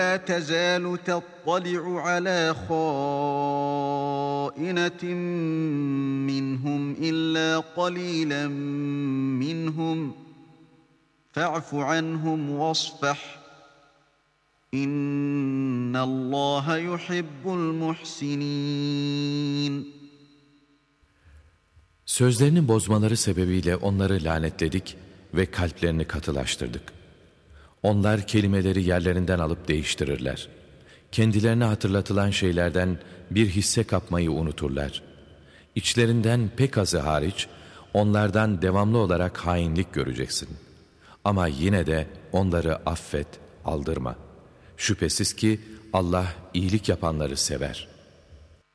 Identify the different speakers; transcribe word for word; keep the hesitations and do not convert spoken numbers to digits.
Speaker 1: لا تزال تطلع على خائنة منهم إلا قليلا منهم فاعف عنهم واصفح إن الله يحب المحسنين.
Speaker 2: Sözlerini bozmaları sebebiyle onları lanetledik ve kalplerini katılaştırdık. Onlar kelimeleri yerlerinden alıp değiştirirler. Kendilerine hatırlatılan şeylerden bir hisse kapmayı unuturlar. İçlerinden pek azı hariç onlardan devamlı olarak hainlik göreceksin. Ama yine de onları affet, aldırma. Şüphesiz ki Allah iyilik yapanları sever.